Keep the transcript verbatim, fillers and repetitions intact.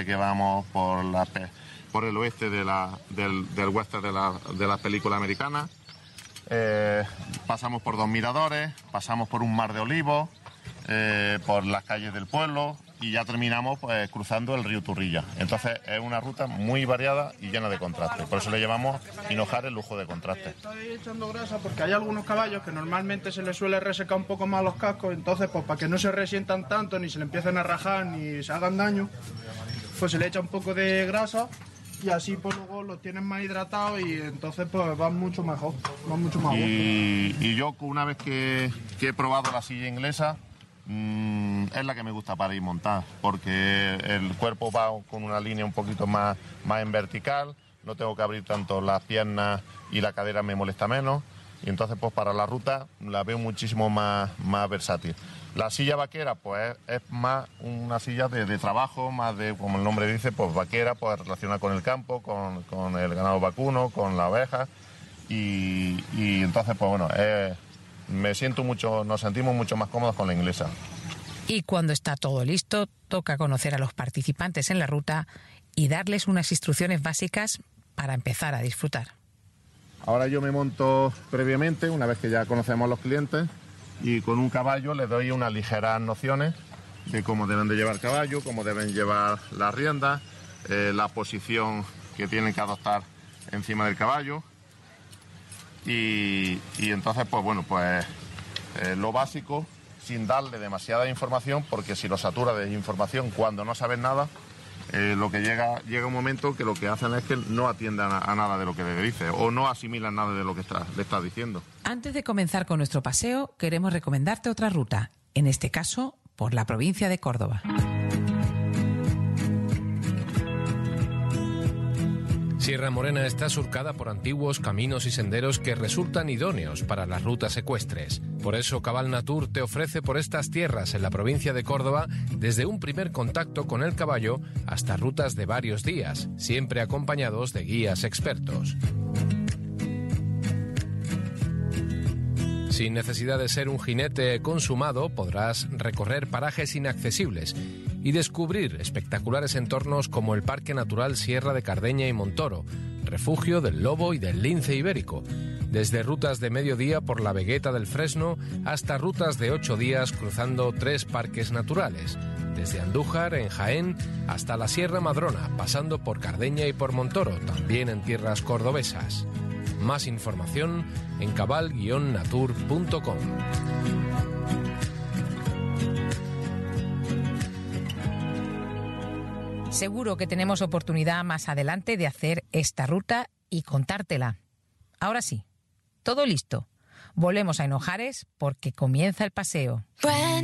que vamos por la por el oeste de la, del, del western de la, de la película americana. Eh, pasamos por dos miradores, pasamos por un mar de olivos, eh, por las calles del pueblo y ya terminamos pues, cruzando el río Turrilla. Entonces es una ruta muy variada y llena de contrastes. Por eso le llamamos Hinojares lujo de contrastes. Estoy echando grasa porque hay algunos caballos que normalmente se les suele resecar un poco más los cascos, entonces pues para que no se resientan tanto, ni se le empiecen a rajar, ni se hagan daño, pues se le echa un poco de grasa. Y así pues luego los tienen más hidratados y entonces pues van mucho mejor, van mucho más y, y yo una vez que, que he probado la silla inglesa, mmm, es la que me gusta para ir montar, porque el cuerpo va con una línea un poquito más, más en vertical, no tengo que abrir tanto las piernas y la cadera me molesta menos, y entonces pues para la ruta la veo muchísimo más, más versátil. La silla vaquera pues es más una silla de, de trabajo, más de, como el nombre dice, pues vaquera, pues relacionada con el campo, con, con el ganado vacuno, con la oveja y, y entonces pues bueno, eh, me siento mucho, nos sentimos mucho más cómodos con la inglesa. Y cuando está todo listo, toca conocer a los participantes en la ruta y darles unas instrucciones básicas para empezar a disfrutar. Ahora yo me monto previamente, una vez que ya conocemos a los clientes, y con un caballo les doy unas ligeras nociones de cómo deben de llevar el caballo, cómo deben llevar las riendas, eh, la posición que tienen que adoptar encima del caballo y, y entonces pues bueno, pues eh, lo básico sin darle demasiada información, porque si lo satura de información cuando no saben nada, eh, lo que llega llega un momento que lo que hacen es que no atiendan a, a nada de lo que le dice o no asimilan nada de lo que está, le está diciendo. Antes de comenzar con nuestro paseo, queremos recomendarte otra ruta, en este caso por la provincia de Córdoba. Sierra Morena está surcada por antiguos caminos y senderos que resultan idóneos para las rutas ecuestres. Por eso Cabal Natur te ofrece por estas tierras en la provincia de Córdoba desde un primer contacto con el caballo hasta rutas de varios días, siempre acompañados de guías expertos. Sin necesidad de ser un jinete consumado, podrás recorrer parajes inaccesibles y descubrir espectaculares entornos como el Parque Natural Sierra de Cardeña y Montoro, refugio del lobo y del lince ibérico, desde rutas de mediodía por la Vegueta del Fresno hasta rutas de ocho días cruzando tres parques naturales, desde Andújar, en Jaén, hasta la Sierra Madrona, pasando por Cardeña y por Montoro, también en tierras cordobesas. Más información en cabal guion natur punto com. Seguro que tenemos oportunidad más adelante de hacer esta ruta y contártela. Ahora sí, todo listo. Volvemos a Hinojares porque comienza el paseo.